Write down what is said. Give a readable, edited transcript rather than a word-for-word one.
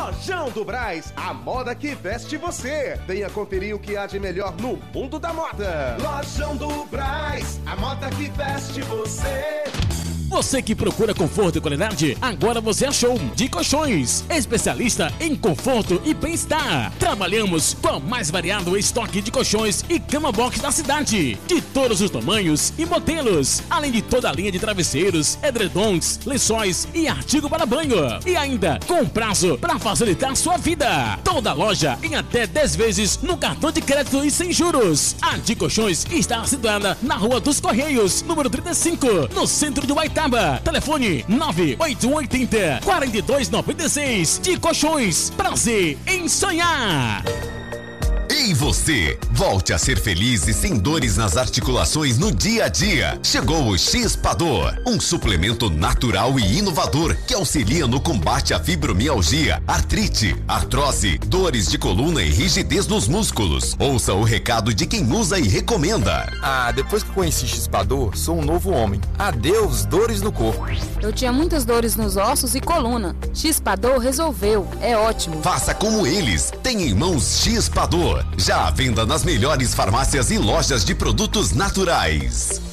Lojão do Brás, a moda que veste você. Venha conferir o que há de melhor no mundo da moda. Lojão do Brás, a moda que veste você. Você que procura conforto e qualidade, agora você achou de Colchões, especialista em conforto e bem-estar. Trabalhamos com o mais variado estoque de colchões e cama box da cidade, de todos os tamanhos e modelos, além de toda a linha de travesseiros, edredons, lençóis e artigo para banho. E ainda com prazo para facilitar sua vida. Toda loja em até 10 vezes no cartão de crédito e sem juros. A de Colchões está situada na Rua dos Correios, número 35, no centro de Huaitá. Telefone 98180-4296. De Colchões, prazer em sonhar. E você, volte a ser feliz e sem dores nas articulações no dia a dia. Chegou o X-Pador, um suplemento natural e inovador que auxilia no combate à fibromialgia, artrite, artrose, dores de coluna e rigidez nos músculos. Ouça o recado de quem usa e recomenda. Depois que conheci X-Pador, sou um novo homem. Adeus dores no corpo. Eu tinha muitas dores nos ossos e coluna. X-Pador resolveu, é ótimo. Faça como eles, tem em mãos X-Pador. Já à venda nas melhores farmácias e lojas de produtos naturais.